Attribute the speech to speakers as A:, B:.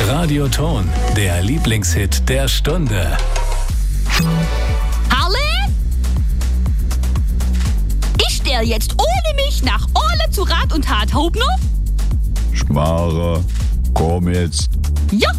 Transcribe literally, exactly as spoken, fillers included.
A: Radioton, der Lieblingshit der Stunde.
B: Harle? Ist der jetzt ohne mich nach Orle zu Rat und Tat Hauptner?
C: Schmarre, komm jetzt.
B: Ja,